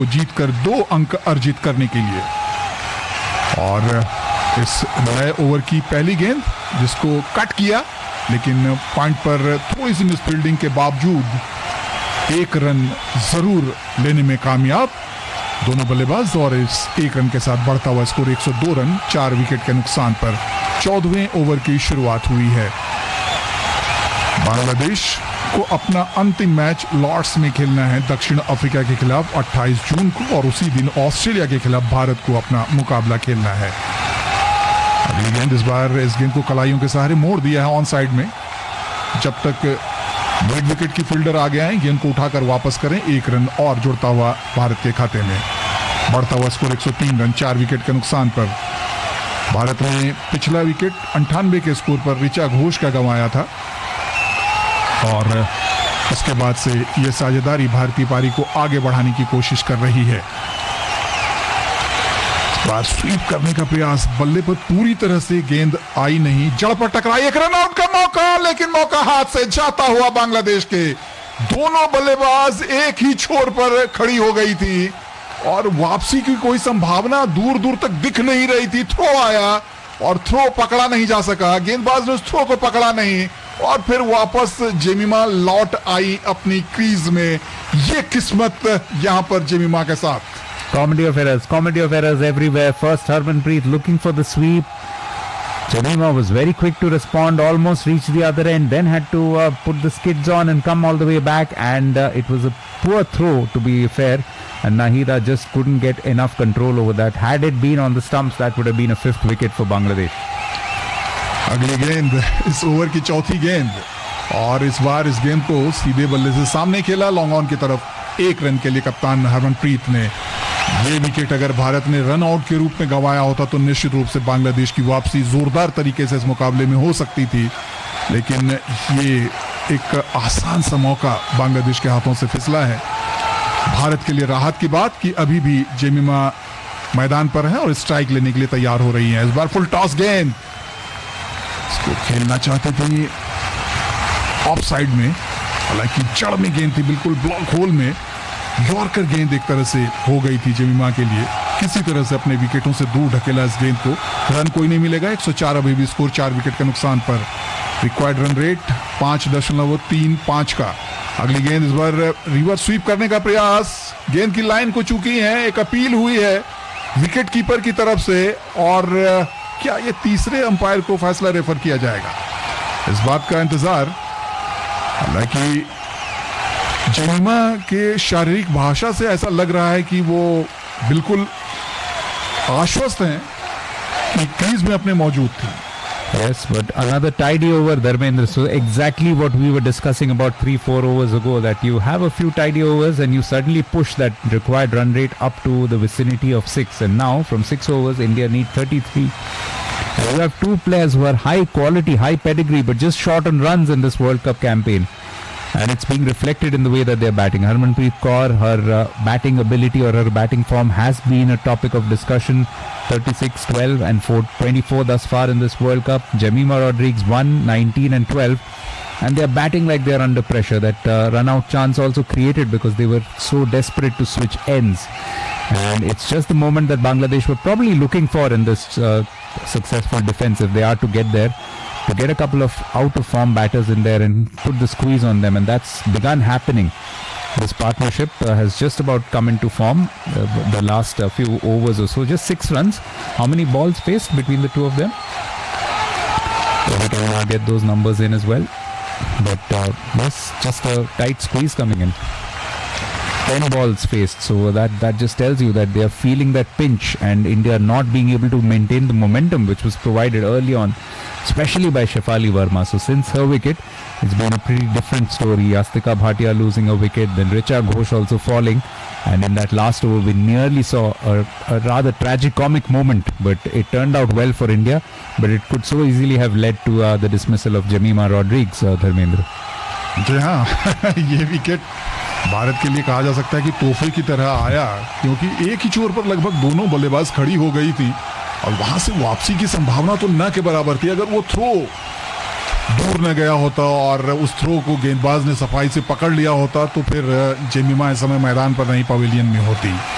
जीतकर 2 अंक अर्जित करने के लिए। और इस नए ओवर की पहली गेंद जिसको कट किया, लेकिन पॉइंट पर थोड़ी सी मिसफील्डिंग के बावजूद 1 रन जरूर लेने में कामयाब दोनों बल्लेबाज। और इस 1 रन के साथ बढ़ता हुआ स्कोर 102 रन 4 विकेट के नुकसान पर 14वें ओवर की शुरुआत हुई है। बांग्लादेश को अपना अंतिम मैच लॉर्ड्स में खेलना है दक्षिण अफ्रीका के खिलाफ 28 जून को, और उसी दिन ऑस्ट्रेलिया के खिलाफ भारत को अपना मुकाबला खेलना है। अगली गेंद, इस बार इस गेंद को कलाइयों के सहारे मोड़ दिया है ऑन साइड में। जब तक मिड विकेट की फील्डर आगे आए, गेंद को उठाकर वापस करें, 1 रन और जुड़ता हुआ भारत के खाते में। बढ़ता हुआ स्कोर 103 रन 4 विकेट के नुकसान पर। भारत ने पिछला विकेट 98 के स्कोर पर ऋचा घोष का गंवाया था, और उसके बाद से यह साझेदारी भारतीय पारी को आगे बढ़ाने की कोशिश कर रही है। इस बार स्वीप करने का प्रयास, बल्ले पर पूरी तरह से गेंद आई नहीं, जड़ पर टकराई, 1 रन आउट का मौका, लेकिन मौका हाथ से जाता हुआ बांग्लादेश के दोनों बल्लेबाज एक ही छोर पर खड़ी हो गई थी और वापसी की कोई संभावना दूर दूर तक दिख नहीं रही थी। थ्रो आया और थ्रो पकड़ा नहीं जा सका, गेंदबाज ने उस थ्रो को पकड़ा नहीं, और फिर वापस जेमिमा लौट आई अपनी क्रीज में। ये किस्मत यहां पर जेमिमा के साथ। Comedy of errors everywhere. First Harmanpreet looking for the sweep. Jemimah was very quick to respond, almost reached the other end, then had to put the skids on and come all the way back, and it was a poor throw to be fair, and Nahida just couldn't get enough control over that. Had it been on the stumps, that would have been a 5th wicket for Bangladesh. अगली गेंद, इस over की चौथी गेंद, और इस बार इस गेंद को सीधे बल्ले से सामने खेला लॉन्ग ऑन की तरफ। 1 रन के लिए कप्तान हरमनप्रीत ने। ये विकेट अगर भारत ने रन आउट के रूप में गंवाया होता तो निश्चित रूप से बांग्लादेश की वापसी जोरदार तरीके से इस मुकाबले में हो सकती थी, लेकिन ये एक आसान सा मौका बांग्लादेश के हाथों से फिसला है। भारत के लिए राहत की बात कि अभी भी जेमिमा मैदान पर है और स्ट्राइक लेने के लिए तैयार हो रही है। इस बार फुल टॉस गेंद, इसको खेलना चाहते थे ऑफ साइड में, हालांकि जड़ में गेंद थी, बिल्कुल ब्लॉक होल में। यॉर्कर गेंद एक तरह से हो गई थी जेमिमा के लिए, किसी तरह से अपने विकेटों से दूर ढकेला इस गेंद को। रन कोई नहीं मिलेगा, 104 अभी भी स्कोर 4 विकेट के नुकसान पर। रिक्वायर्ड रन रेट 5.35 का। अगली गेंद, इस बार रिवर्स स्वीप करने का प्रयास, गेंद की लाइन को चूकी है, एक अपील हुई है विकेट कीपर की तरफ से, और क्या ये तीसरे अंपायर को फैसला रेफर किया जाएगा, इस बात का इंतजार। हालांकि जेमिमा के शारीरिक भाषा से ऐसा लग रहा है कि वो बिल्कुल आश्वस्त हैं कि क्रीज में अपने मौजूद थी। Yes, but another tidy over, Dharmendra. So exactly what we were discussing about 3-4 overs ago, that you have a few tidy overs and you suddenly push that required run rate up to the vicinity of 6. And now from 6 overs, India need 33. And you have 2 players who are high quality, high pedigree, but just short on runs in this World Cup campaign. And it's being reflected in the way that they're batting. Harmanpreet Kaur, her batting ability or her batting form has been a topic of discussion. 36, 12 and 24 thus far in this World Cup. Jemimah Rodrigues 1, 19 and 12. And they're batting like they're under pressure. That run-out chance also created because they were so desperate to switch ends. And it's just the moment that Bangladesh were probably looking for in this successful defense, if they are to get there, to get a couple of out-of-form batters in there and put the squeeze on them, and that's begun happening. This partnership has just about come into form the last few overs or so. Just 6 runs. How many balls faced between the two of them? So we can get those numbers in as well. But yes, just a tight squeeze coming in. 10 balls faced, so that just tells you that they are feeling that pinch, and India not being able to maintain the momentum which was provided early on, especially by Shefali Verma. So since her wicket, it's been a pretty different story. Astika Bhatia losing a wicket, then Richa Ghosh also falling, and in that last over we nearly saw a rather tragic-comic moment, but it turned out well for India, but it could so easily have led to the dismissal of Jemimah Rodrigues, Dharmendra. जी हाँ, ये wicket Bharat के लिए कहा जा सकता है कि तोहफे की तरह आया, क्योंकि एक ही छोर पर लगभग दोनों बल्लेबाज खड़ी हो गई थी और वहां से वापसी की संभावना तो न के बराबर थी। अगर वो थ्रो दूर न गया होता और उस थ्रो को गेंदबाज ने सफाई से पकड़ लिया होता तो फिर जेमिमा इस समय मैदान पर नहीं, पवेलियन में होती।